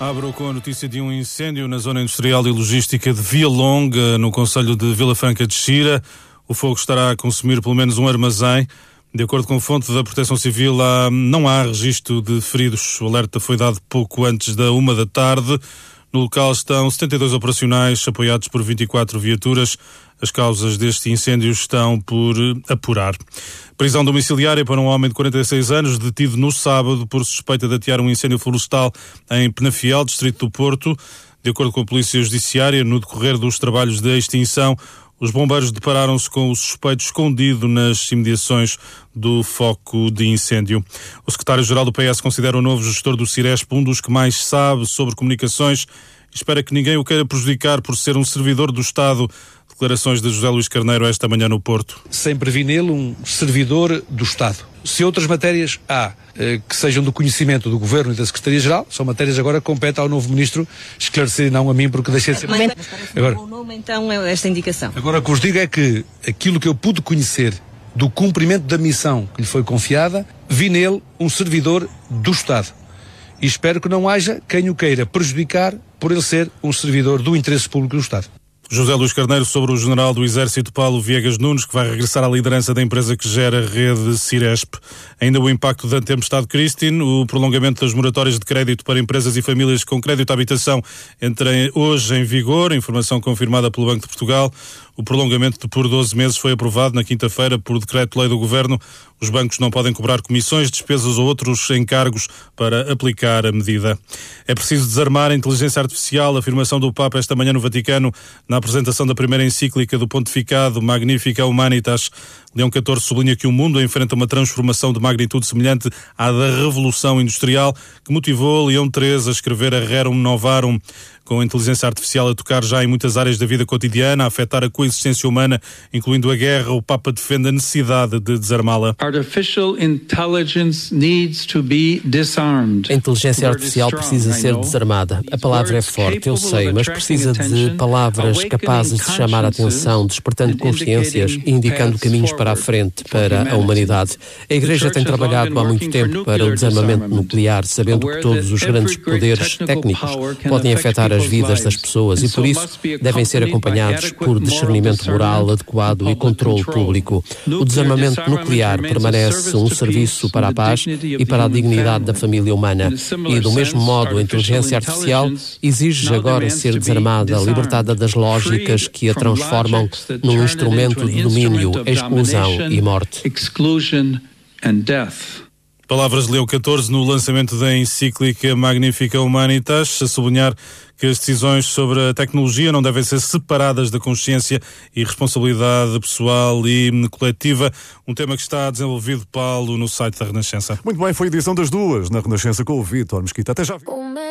Abro com a notícia de um incêndio na zona industrial e logística de Via Longa, no concelho de Vila Franca de Xira. O fogo estará a consumir pelo menos um armazém. De acordo com a fonte da Proteção Civil, não há registro de feridos. O alerta foi dado pouco antes da 13h. No local estão 72 operacionais, apoiados por 24 viaturas. As causas deste incêndio estão por apurar. Prisão domiciliária para um homem de 46 anos, detido no sábado por suspeita de atear um incêndio florestal em Penafiel, distrito do Porto. De acordo com a Polícia Judiciária, no decorrer dos trabalhos de extinção, os bombeiros depararam-se com o suspeito escondido nas imediações do foco de incêndio. O secretário-geral do PS considera o novo gestor do Ciresp um dos que mais sabe sobre comunicações e espera que ninguém o queira prejudicar por ser um servidor do Estado. Declarações de José Luís Carneiro esta manhã no Porto. Sempre vi nele um servidor do Estado. Se outras matérias há que sejam do conhecimento do Governo e da Secretaria-Geral, são matérias agora que compete ao novo Ministro esclarecer, não a mim, porque deixei de ser... Agora, o nome, então, é esta indicação. Agora o que vos digo é que aquilo que eu pude conhecer do cumprimento da missão que lhe foi confiada, vi nele um servidor do Estado. E espero que não haja quem o queira prejudicar por ele ser um servidor do interesse público do Estado. José Luís Carneiro sobre o general do Exército Paulo Viegas Nunes, que vai regressar à liderança da empresa que gera a rede Ciresp. Ainda o impacto da tempestade Christine, o prolongamento das moratórias de crédito para empresas e famílias com crédito à habitação entra hoje em vigor, informação confirmada pelo Banco de Portugal. O prolongamento por 12 meses foi aprovado na quinta-feira por decreto-lei do Governo. Os bancos não podem cobrar comissões, despesas ou outros encargos para aplicar a medida. É preciso desarmar a inteligência artificial, afirmação do Papa esta manhã no Vaticano, na apresentação da primeira encíclica do pontificado Magnificat Humanitas. Leão XIV sublinha que o mundo enfrenta uma transformação de magnitude semelhante à da Revolução Industrial, que motivou Leão XIII a escrever a Rerum Novarum. Com a inteligência artificial a tocar já em muitas áreas da vida cotidiana, a afetar a coexistência humana, incluindo a guerra, o Papa defende a necessidade de desarmá-la. Artificial intelligence needs to be disarmed. A inteligência artificial precisa ser desarmada. A palavra é forte, eu sei, mas precisa de palavras capazes de chamar a atenção, despertando consciências e indicando caminhos para a frente, para a humanidade. A Igreja tem trabalhado há muito tempo para o desarmamento nuclear, sabendo que todos os grandes poderes técnicos podem afetar as vidas das pessoas e, por isso, devem ser acompanhados por discernimento moral adequado e controle público. O desarmamento nuclear permanece um serviço para a paz e para a dignidade da família humana. E, do mesmo modo, a inteligência artificial exige agora ser desarmada, libertada das lógicas que a transformam num instrumento de domínio, exclusão e morte. Palavras de Leão XIV no lançamento da encíclica Magnificat Humanitas, a sublinhar que as decisões sobre a tecnologia não devem ser separadas da consciência e responsabilidade pessoal e coletiva. Um tema que está desenvolvido, Paulo, no site da Renascença. Muito bem, foi a edição das 2 na Renascença com o Vítor Mesquita. Até já.